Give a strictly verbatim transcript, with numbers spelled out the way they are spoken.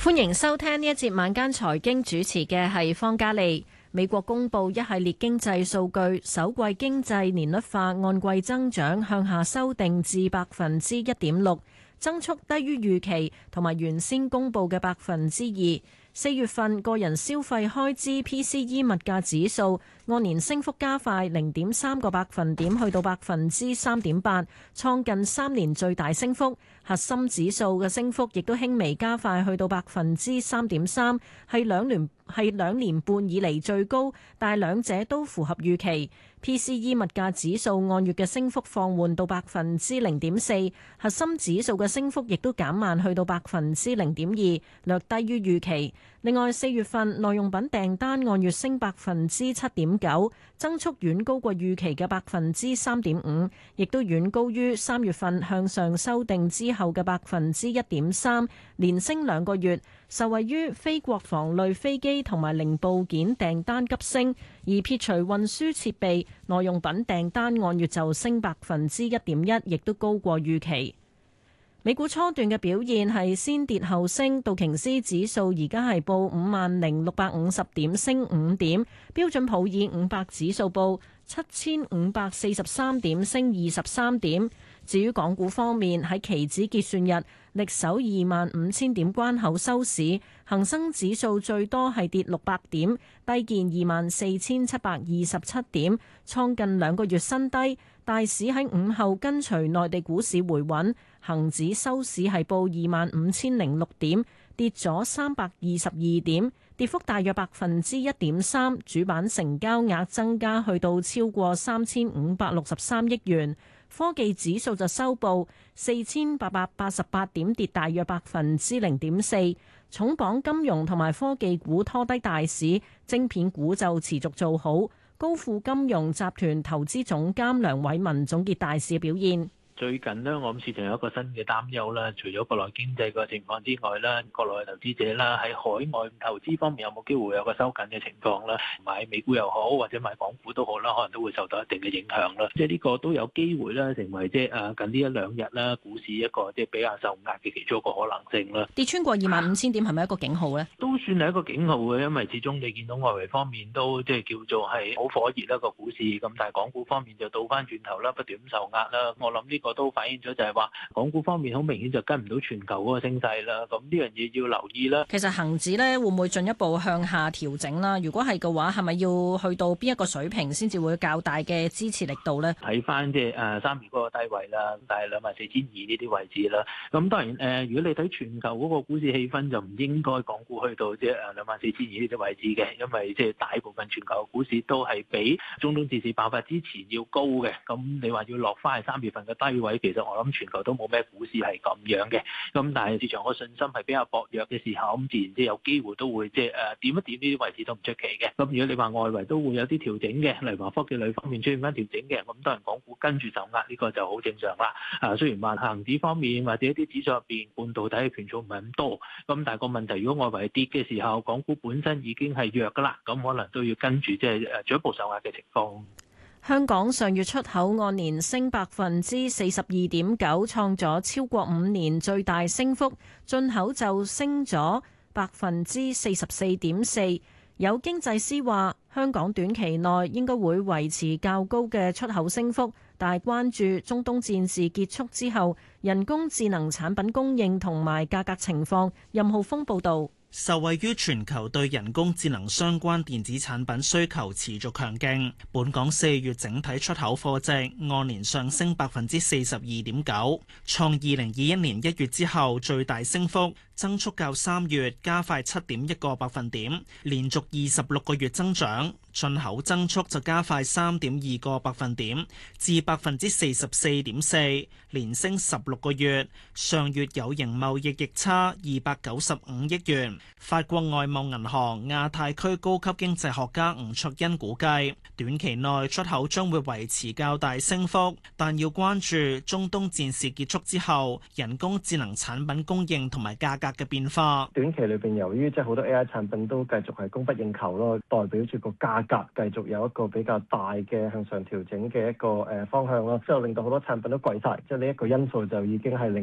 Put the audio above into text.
歡迎收聽呢一節晚間財經，主持嘅係方嘉利。美國公布一系列經濟數據，首季經濟年率化按季增長向下修訂至百分之一點六，增速低於預期同埋原先公布嘅百分之二。四月份個人消費開支 P C E 物價指數按年升幅加快零點三個百分點，去到百分之三點八，創近三年最大升幅。核心指數嘅升幅亦都輕微加快，去到百分之三點三，係兩年係兩年半以嚟最高，但係兩者都符合預期。P C E 物價指數按月嘅升幅放緩到百分之零點四，核心指數嘅升幅亦都減慢，去到百分之零點二，略低於預期。另外，四月份耐用品訂單按月升百分之七點九，增速遠高過預期嘅百分之三點五，亦都遠高於三月份向上修訂之後嘅百分之一點三，連升兩個月。受惠於非國防類飛機同埋零部件訂單急升，而撇除運輸設備，耐用品訂單按月就升百分之一點一，亦都高過預期。美股初段嘅表現係先跌後升，道瓊斯指數而家係報五萬零六百五十點，升五點；標準普爾五百指數報七千五百四十三點，升二十三點。至於港股方面，喺期指結算日力守二萬五千點關口收市，恒生指數最多係跌六百點，低見二萬四千七百二十七點，創近兩個月新低。大市喺午後跟隨內地股市回穩，恒指收市係報二萬五千零六點，跌咗三百二十二點，跌幅大約百分之一點三。主板成交額增加去到超過三千五百六十三億元。科技指數就收報四千八百八十八點，跌大約百分之零點四。重磅金融同埋科技股拖低大市，晶片股就持續做好。高富金融集團投資總監梁偉文總結大市表現。 最近呢，我諗市場有一個新嘅擔憂啦。除咗國內經濟個情況之外啦，國內投資者啦喺海外投資方面有冇機會有個收緊嘅情況啦？買美股又好，或者買港股都好啦，可能都會受到一定嘅影響啦。即係呢個都有機會啦，成為即係啊近呢一兩日啦，股市一個即係比較受壓嘅其中一個可能性啦。 跌穿過二萬五千點係咪一個警號呢？ 都算係一個警號嘅，因為始終你見到外圍方面都即係叫做係好火熱一個股市，咁但係港股方面就倒翻轉頭啦，不斷咁受壓啦。我諗呢個都反映咗就係話，港股方面好明顯就跟唔到全球嗰個升勢啦。咁呢樣嘢要留意啦。 其實恒指咧會唔會進一步向下調整啦？如果係嘅話，係咪要去到邊一個水平先至會較大嘅支持力度咧？ 睇翻即係誒三月嗰個低位啦，但係兩萬四千二呢啲位置啦。咁當然誒、呃，如果你睇全球嗰個股市氣氛，就唔應該港股去到即係誒兩萬四千二呢啲位置嘅，因為即係大部分全球嘅股市都係比中東戰事爆發之前要高嘅。咁你話要落翻去三月份嘅低位，其實我諗全球都冇咩股市係咁樣嘅，咁但係市場個信心係比較薄弱嘅時候，咁自然即係有機會都會即係誒點一點呢啲位置都唔出奇嘅。咁如果你話外圍都會有啲調整嘅，例如話科技類方面出現翻調整嘅，咁當然港股跟住受壓呢個就好正常啦。啊，雖然話恒指方面或者一啲指數入邊半導體嘅權重唔係咁多，咁但係個問題如果外圍跌嘅時候，港股本身已經係弱噶啦，咁可能都要跟住即係誒進一步受壓嘅情況。 香港上月出口按年升百分之四十二點九，創咗超過五年最大升幅；進口就升咗百分之四十四點四。有經濟師話，香港短期內應該會維持較高嘅出口升幅，但係關注中東戰事結束之後，人工智能產品供應同埋價格情況。任浩峰報導。 受惠於全球對人工智能相關電子產品需求持續強勁，本港四月整體出口貨值按年上升百分之四十二點九，創二零二一年一月之後最大升幅，增速較三月加快七點一個百分點，連續二十六個月增長。進口增速就加快三點二個百分點，至百分之四十四點四，連升十六個月。上月有形貿易逆差二百九十五億元。法國外貿銀行亞太區高級經濟學家吳卓恩估計，短期內出口將會維持較大升幅，但要關注中東戰事結束之後，人工智能產品供應同埋價格嘅變化。 短期裏邊，由於即係好多 A I 產品都繼續係供不應求咯，代表住個價格繼續有一個比較大嘅向上調整嘅一個誒方向咯，之後令到好多產品都貴晒，即係呢一個因素就已經係令